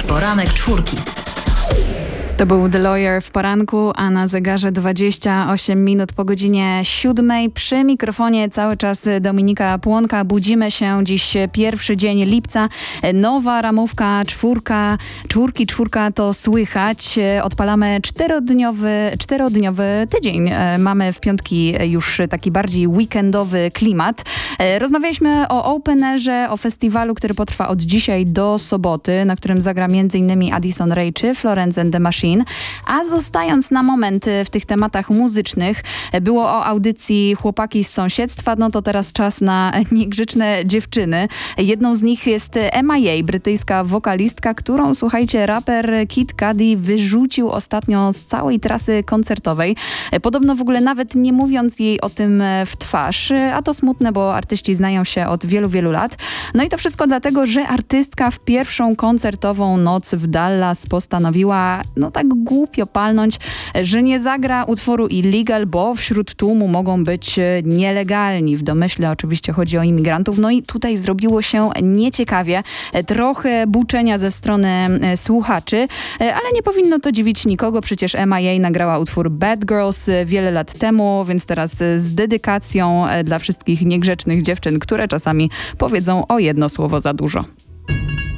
Poranek czwórki. To był The Lawyer w poranku, a na zegarze 28 minut po godzinie 7. Przy mikrofonie cały czas Dominika Płonka. Budzimy się dziś pierwszy dzień lipca. Nowa ramówka czwórka to słychać. Odpalamy czterodniowy tydzień. Mamy w piątki już taki bardziej weekendowy klimat. Rozmawialiśmy o Open Airze, o festiwalu, który potrwa od dzisiaj do soboty, na którym zagra m.in. Addison Rae czy Florence and the Machine. A zostając na moment w tych tematach muzycznych, było o audycji Chłopaki z sąsiedztwa, no to teraz czas na niegrzeczne dziewczyny. Jedną z nich jest MIA, brytyjska wokalistka, którą, słuchajcie, raper Kid Cudi wyrzucił ostatnio z całej trasy koncertowej. Podobno w ogóle nawet nie mówiąc jej o tym w twarz, a to smutne, bo artyści znają się od wielu, wielu lat. No i to wszystko dlatego, że artystka w pierwszą koncertową noc w Dallas postanowiła, no tak głupio palnąć, że nie zagra utworu Illegal, bo wśród tłumu mogą być nielegalni. W domyśle oczywiście chodzi o imigrantów. No i tutaj zrobiło się nieciekawie. Trochę buczenia ze strony słuchaczy, ale nie powinno to dziwić nikogo. Przecież MIA nagrała utwór Bad Girls wiele lat temu, więc teraz z dedykacją dla wszystkich niegrzecznych dziewczyn, które czasami powiedzą o jedno słowo za dużo.